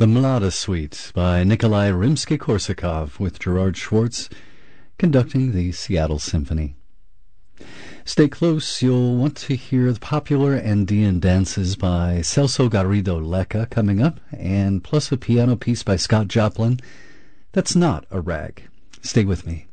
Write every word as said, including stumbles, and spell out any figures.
The Mlada Suite by Nikolai Rimsky-Korsakov with Gerard Schwartz conducting the Seattle Symphony. Stay close, you'll want to hear the popular Andean dances by Celso Garrido Lecca coming up, and plus a piano piece by Scott Joplin that's not a rag. Stay with me.